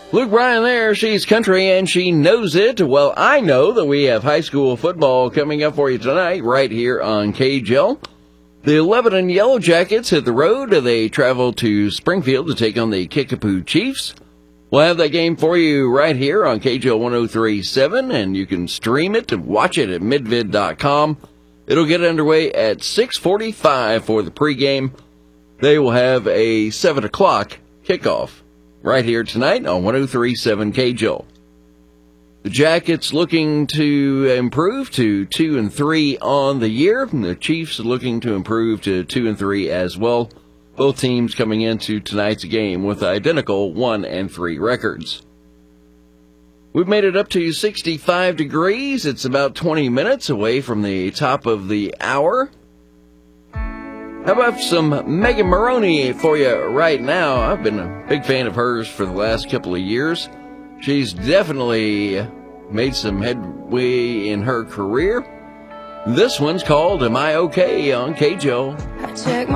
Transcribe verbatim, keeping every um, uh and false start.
Luke Bryan there. She's country and she knows it. Well, I know that we have high school football coming up for you tonight right here on K J L. The Lebanon Yellow Jackets hit the road. They travel to Springfield to take on the Kickapoo Chiefs. We'll have that game for you right here on K J L one oh three point seven, and you can stream it and watch it at midvid dot com. It'll get underway at six forty-five for the pregame. They will have a seven o'clock kickoff right here tonight on one oh three point seven K J L. The Jackets looking to improve to two and three on the year. And the Chiefs looking to improve to two and three as well. Both teams coming into tonight's game with identical one and three records. We've made it up to sixty-five degrees. It's about twenty minutes away from the top of the hour. How about some Megan Maroney for you right now? I've been a big fan of hers for the last couple of years. She's definitely made some headway in her career. This one's called Am I Okay on K J O. I check my